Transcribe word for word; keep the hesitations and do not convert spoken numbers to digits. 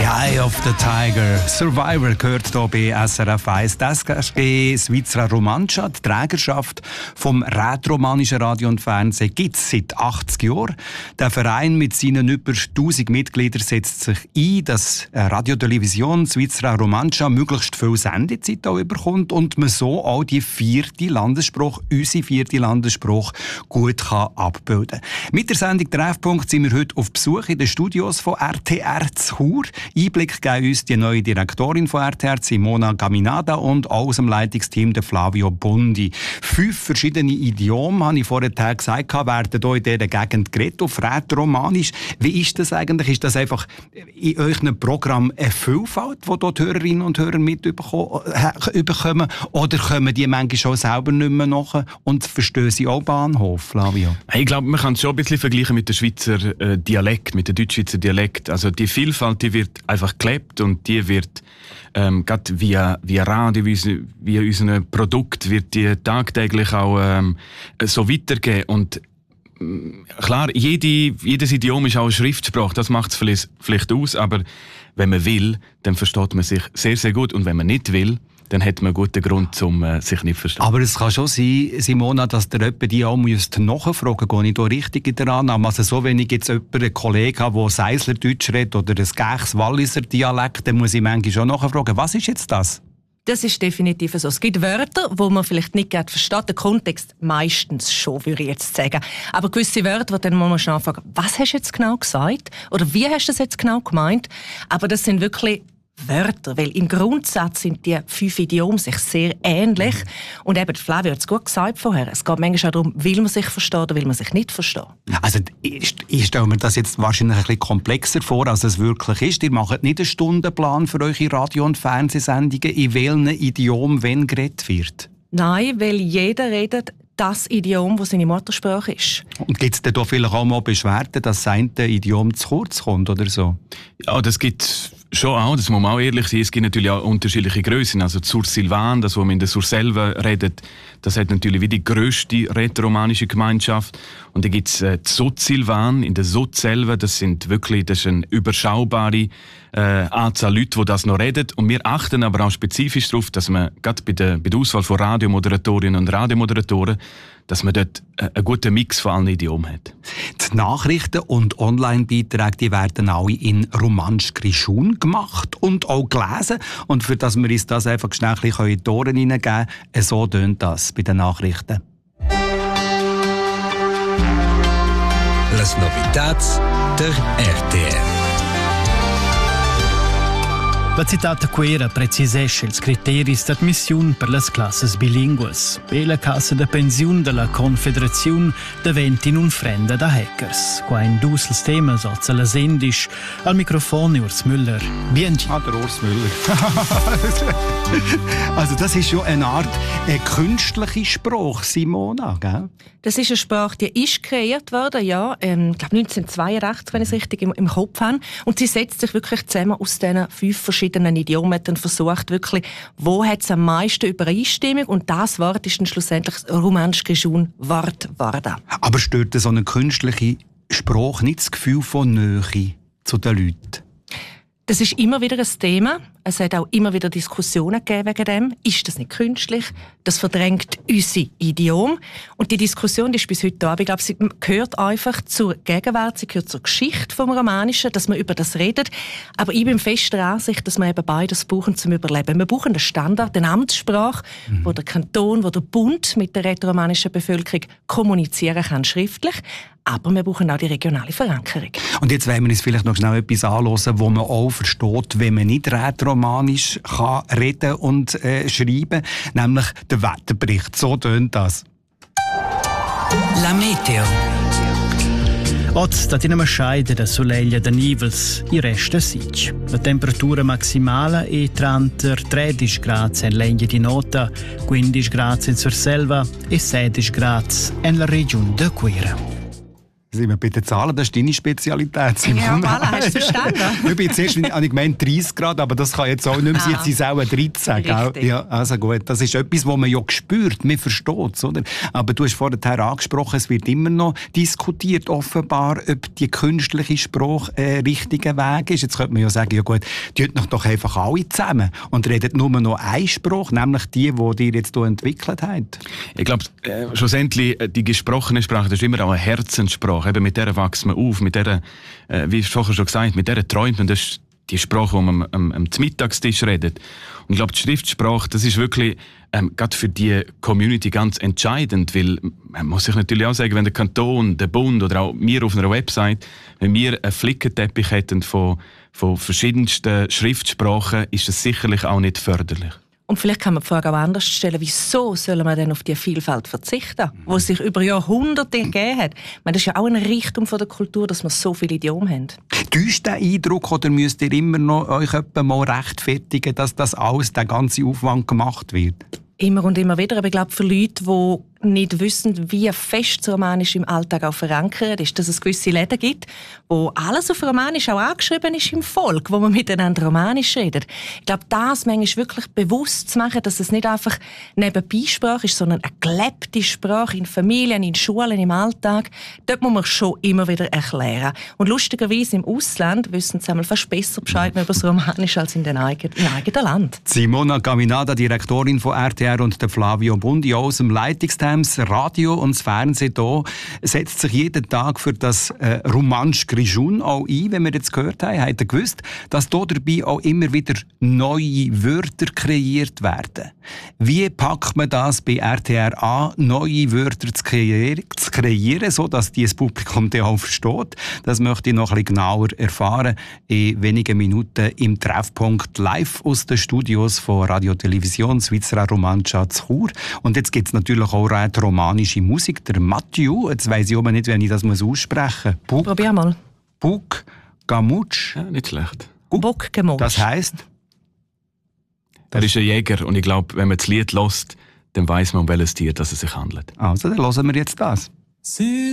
Eye of the Tiger. Survivor gehört hier bei S R F eins. Das ist die Svizra Romancia. Die Trägerschaft vom rätoromanischen Radio und Fernsehen gibt es seit achtzig Jahren. Der Verein mit seinen über tausend Mitgliedern setzt sich ein, dass Radio Television Svizra Romancia möglichst viel Sendezeit auch überkommt und man so auch die vierte Landesspruch, unsere vierte Landesspruch, gut kann abbilden kann. Mit der Sendung Treffpunkt sind wir heute auf Besuch in den Studios von R T R zu Chur. Einblick geben uns die neue Direktorin von R T R, Simona Gaminada, und auch aus dem Leitungsteam der Flavio Bondi. Fünf verschiedene Idiomen, habe ich vorher gesagt, werden hier in dieser Gegend geredet, auf Rätoromanisch. Wie ist das eigentlich? Ist das einfach in eurem Programm eine Vielfalt, die dort Hörerinnen und Hörer mitbekommen? Oder kommen die manchmal schon selber nicht mehr nach und verstehen sie auch Bahnhof, Flavio? Ich glaube, man kann es schon ein bisschen vergleichen mit dem Schweizer äh, Dialekt, mit dem Deutschschweizer Dialekt. Also die Vielfalt, die wird einfach gelebt und die wird ähm, gerade via, via Radio, via, via unser Produkt, wird die tagtäglich auch ähm, so weitergehen. Und ähm, klar, jede, jedes Idiom ist auch eine Schriftsprache, das macht es vielleicht, vielleicht aus, aber wenn man will, dann versteht man sich sehr, sehr gut. Und wenn man nicht will, dann hat man einen guten Grund, um äh, sich nicht zu verstehen. Aber es kann schon sein, Simona, dass der jemand die auch nachfragen müsste. Gehe ich da richtig in der Annahme? Also so, wenn ich jetzt jemanden, einen Kollegen habe, der Seislerdeutsch redet oder ein Gächs Walliser Dialekt, dann muss ich manchmal schon nachfragen, was ist jetzt das? Das ist definitiv so. Es gibt Wörter, die man vielleicht nicht gerade versteht. Der Kontext meistens schon, würde ich jetzt sagen. Aber gewisse Wörter, wo dann muss man schon fragen, was hast du jetzt genau gesagt? Oder wie hast du das jetzt genau gemeint? Aber das sind wirklich Wörter, weil im Grundsatz sind die fünf Idiome sich sehr ähnlich. Und eben, Flavio hat es gut gesagt vorher, es geht manchmal auch darum, will man sich verstehen oder will man sich nicht verstehen. Also ich, ich stelle mir das jetzt wahrscheinlich ein bisschen komplexer vor, als es wirklich ist. Ihr macht nicht einen Stundenplan für eure Radio- und Fernsehsendungen, in welchem Idiom wenn geredet wird? Nein, weil jeder redet das Idiom, das seine Muttersprache ist. Und gibt es denn da vielleicht auch mal Beschwerden, dass das eine Idiom zu kurz kommt oder so? Ja, das gibt schon auch, das muss man auch ehrlich sein. Es gibt natürlich auch unterschiedliche Grössen. Also Sur-Silvan, das, was man in der Surselva redet, das hat natürlich wie die grösste rätoromanische Gemeinschaft. Und dann gibt es äh, Sud-Silvan in der Sud-Selva. Das sind wirklich, das ist eine überschaubare äh, Anzahl Leute, die das noch reden. Und wir achten aber auch spezifisch darauf, dass man gerade bei der, bei der Auswahl von Radiomoderatorinnen und Radiomoderatoren, dass man dort einen guten Mix von allen Idiomen hat. Die Nachrichten und Online-Beiträge, die werden alle in Romansch-Grischun gemacht und auch gelesen. Und für das wir uns das einfach schnell in die Ohren hineingeben, so tönt das bei den Nachrichten. Las novidades der R T R. La citata quera precisesce ils criteris d'admission per las classes bilingues e la Cassa de Pensiun de la Confederaziun diventa nun frenda da hackers. Qua in dus els temas als la sendisch al Mikrofon Urs Müller. Bienchi. Ah, der Urs Müller. Also das ist schon eine Art eine künstliche Sprache, Simona, gell? Das ist eine Sprache, die ist kreiert worden, ja, ähm, ich glaube neunzehnhundertzweiundachtzig, wenn ich es richtig im, im Kopf habe. Und sie setzt sich wirklich zusammen aus diesen fünf verschiedenen Idiomen und versucht wirklich, wo hat es am meisten Übereinstimmung, und das Wort ist dann schlussendlich das Romansch-Grischun Wort geworden. Aber stört so eine künstliche Sprache nicht das Gefühl von Nähe zu den Leuten? Das ist immer wieder ein Thema. Es hat auch immer wieder Diskussionen gegeben wegen dem. Ist das nicht künstlich? Das verdrängt unsere Idiom. Und die Diskussion die ist bis heute da. Aber ich glaube, sie gehört einfach zur Gegenwart, sie gehört zur Geschichte vom Romanischen, dass man über das redet. Aber ich bin fest der Ansicht, dass wir eben beides brauchen zum Überleben. Wir brauchen einen Standard, eine Amtssprache, mhm. wo der Kanton, wo der Bund mit der rätoromanischen Bevölkerung kommunizieren kann, schriftlich. Aber wir brauchen auch die regionale Verankerung. Und jetzt wollen wir uns vielleicht noch schnell etwas anhören, wo man auch versteht, wenn man nicht rätoromanisch kann reden und äh, schreiben, nämlich der Wetterbericht. So tönt das. La Meteo. Oggi sta in una scheide da soleglia da nivels, i resta sic. La temperatura maximale è tredici gradi in legna di nota, quindici gradi in Surselva e sedici gradi nella regione de Quera. Sind wir bei den Zahlen, das ist deine Spezialität, Simone. Ja, voilà, hast du verstanden? Ich bin zuerst habe ich gemeint dreißig Grad, aber das kann jetzt auch nicht mehr sein, jetzt sind es auch dreizehn. Gell? Ja, also gut, das ist etwas, was man ja spürt, man versteht es, oder? Aber du hast vorher angesprochen, es wird immer noch diskutiert, offenbar, ob die künstliche Sprache ein richtiger Weg ist. Jetzt könnte man ja sagen, ja gut, tut noch doch einfach alle zusammen und redet nur noch eine Sprache, nämlich die, die ihr jetzt hier entwickelt habt. Ich glaube, äh, schlussendlich, äh, die gesprochene Sprache, das ist immer auch eine Herzenssprache. Eben mit der wächst man auf, mit der, äh, wie vorher schon gesagt, mit der träumt man. Das ist die Sprache, die man am, am, am Mittagstisch redet. Und ich glaube, die Schriftsprache, das ist wirklich ähm, gerade für die Community ganz entscheidend, weil man muss sich natürlich auch sagen, wenn der Kanton, der Bund oder auch wir auf einer Website, wenn wir einen Flickenteppich hätten von, von verschiedensten Schriftsprachen, ist das sicherlich auch nicht förderlich. Und vielleicht kann man die Frage auch anders stellen, wieso soll man denn auf die Vielfalt verzichten, die sich über Jahrhunderte gegeben hat? Ich meine, das ist ja auch ein Reichtum von der Kultur, dass wir so viele Idiomen haben. Täuscht der Eindruck oder müsst ihr immer noch euch mal rechtfertigen, dass das alles, der ganze Aufwand gemacht wird? Immer und immer wieder. Aber ich glaube, für Leute, die nicht wissen, wie fest das Romanisch im Alltag auch verankert ist, dass es gewisse Läden gibt, wo alles auf Romanisch auch angeschrieben ist im Volk, wo man miteinander Romanisch redet. Ich glaube, das manchmal wirklich bewusst zu machen, dass es nicht einfach Nebenbeisprache ist, sondern eine gelebte Sprache in Familien, in Schulen, im Alltag. Dort muss man schon immer wieder erklären. Und lustigerweise im Ausland wissen sie einmal fast besser Bescheid über das Romanisch als in den eigenen, im eigenen Land. Simona Caminada, Direktorin von R T R, und der Flavio Bundi aus dem Leitungsteam. Das Radio und das Fernsehen hier setzt sich jeden Tag für das äh, Romansch Grischun auch ein, wenn wir jetzt gehört haben. Habt ihr gewusst, dass hier dabei auch immer wieder neue Wörter kreiert werden? Wie packt man das bei R T R an, neue Wörter zu kreieren, zu kreieren, sodass dieses Publikum dann auch versteht? Das möchte ich noch ein bisschen genauer erfahren in wenigen Minuten im Treffpunkt live aus den Studios von Radio Television Svizzera Romancia zu Chur. Und jetzt gibt es natürlich auch romanische Musik, der Mathieu, jetzt weiss ich aber nicht, wenn ich das aussprechen muss. Probier mal. Buk Gamutsch. Ja, nicht schlecht. Buk Gamutsch. Das heisst? Er ist ein Jäger und ich glaube, wenn man das Lied hört, dann weiss man, um welches Tier es sich handelt. Also, dann hören wir jetzt das.